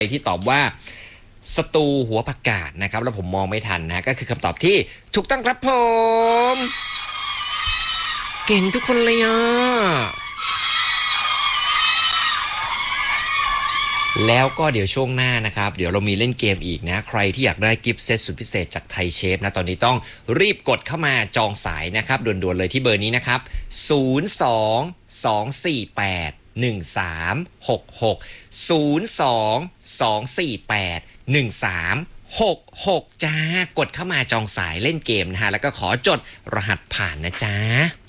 ที่ตอบว่าสตูหัวผักกาดนะครับแล้วผมมองไม่ทันนะก็คือคำตอบที่ถูกต้องครับผมเก่งทุกคนเลยอ่ะแล้วก็เดี๋ยวช่วงหน้านะครับเดี๋ยวเรามีเล่นเกมอีกนะใครที่อยากได้กิฟต์เซตสุดพิเศษจากไทยเชฟนะตอนนี้ต้องรีบกดเข้ามาจองสายนะครับด่วนๆเลยที่เบอร์นี้นะครับ02-248-1366 02-248-1366จ้ากดเข้ามาจองสายเล่นเกมนะฮะแล้วก็ขอจดรหัสผ่านนะจ๊ะ